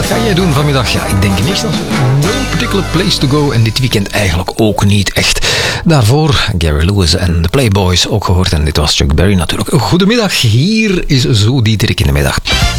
ga jij doen vanmiddag? Ja, ik denk niks. No particular place to go. En dit weekend eigenlijk ook niet echt. Daarvoor Gary Lewis en de Playboys ook gehoord. En dit was Chuck Berry natuurlijk. Goedemiddag, hier is Zo Dieterik in de middag.